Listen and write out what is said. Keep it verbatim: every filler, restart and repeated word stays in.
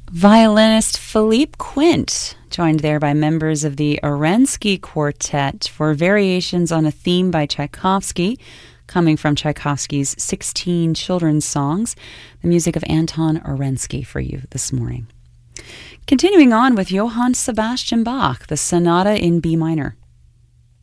Violinist Philippe Quint, joined there by members of the Arensky Quartet for variations on a theme by Tchaikovsky, coming from Tchaikovsky's sixteen children's songs, the music of Anton Arensky for you this morning. Continuing on with Johann Sebastian Bach, the Sonata in B minor.